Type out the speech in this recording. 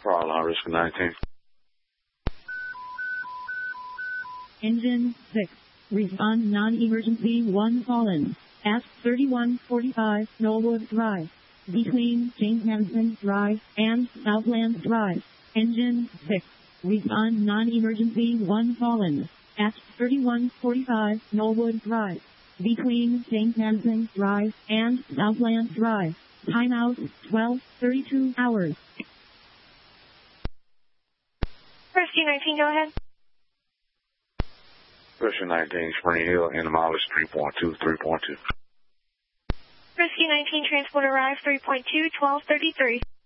Crawl Rescue 19. Engine 6. Respond non-emergency 1 fallen. At 3145 Knollwood Drive. Between James Hansen Drive and Southland Drive. Engine 6. Respond non-emergency 1 fallen. At 3145 Knollwood Drive. Between James Hansen Drive and Southland Drive. Timeout 12:32 hours. Rescue 19, go ahead. Rescue 19, Spring Hill, Entomologist 3.2, 3.2. Rescue 19, transport arrived 3.2, 12:33.